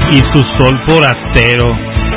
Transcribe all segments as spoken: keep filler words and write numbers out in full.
y su sol forastero.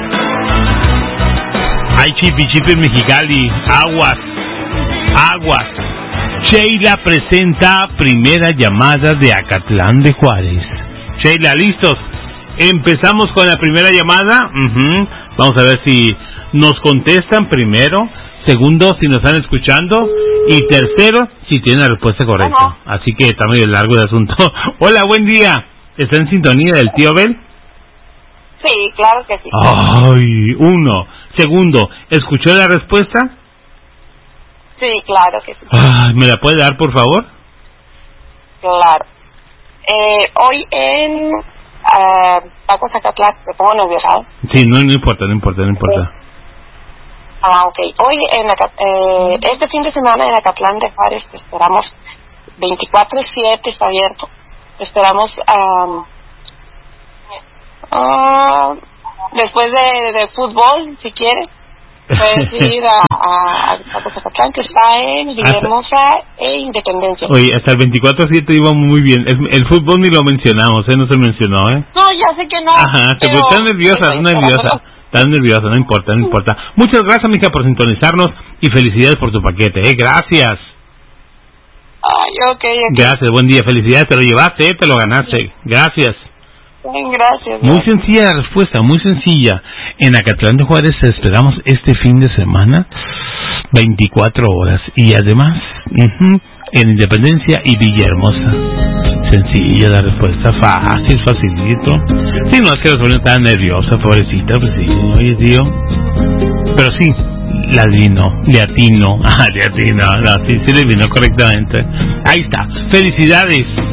Ay, chipi chipi Mexicali, aguas, aguas. Sheila presenta primera llamada de Acatlán de Juárez. Sheila, ¿listos? Empezamos con la primera llamada. Uh-huh. Vamos a ver si nos contestan primero. Segundo, si nos están escuchando. Y tercero, si tienen la respuesta correcta. Uh-huh. Así que está medio largo el asunto. Hola, buen día. ¿Está en sintonía del tío Bel? Sí, claro que sí. Ay, uno. Segundo, ¿escuchó la respuesta? Sí, claro que sí. Ay, ¿me la puede dar, por favor? Claro. Eh, hoy en uh, Paco Zacatlán, me pongo nerviosa. Sí, no, no importa, no importa, no importa. Sí. Ah, ok. Hoy, en eh, este fin de semana en Acatlán de Juárez, te esperamos veinticuatro siete, está abierto. Te esperamos um, uh, después de, de fútbol, si quieres. Puedes ir a, a, a Paco Zacatlán, que está en Villahermosa e Independencia. Oye, hasta el veinticuatro siete iba muy bien. El, el fútbol ni lo mencionamos, ¿eh? No se mencionó, ¿eh? No, ya sé que no. Ajá, te estás nerviosa, estás nerviosa. Estás nerviosa, no importa, no importa. Muchas gracias, mija, por sintonizarnos y felicidades por tu paquete, ¿eh? Gracias. Ay, ok, ok. Gracias, buen día, felicidades, te lo llevaste, ¿eh? Te lo ganaste. Gracias. Bien, gracias. Muy gracias. Sencilla la respuesta, muy sencilla. En Acatlán de Juárez esperamos este fin de semana veinticuatro horas y además uh-huh, en Independencia y Villahermosa. Sencilla la respuesta, fácil, facilito. Sí, no es que la sobrina estaba nerviosa, pobrecita, pues sí, oye, tío. Pero sí, la adivino, le atino, ah, le atino, no, sí, sí le vino correctamente. Ahí está, felicidades.